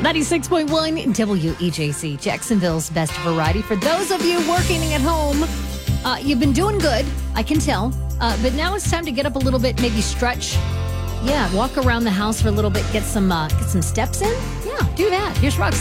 96.1 WEJC, Jacksonville's best variety. For those of you working at home, you've been doing good, I can tell. But now it's time to get up a little bit, maybe stretch. Yeah, walk around the house for a little bit, get some steps in. Yeah, do that. Here's Roxanne.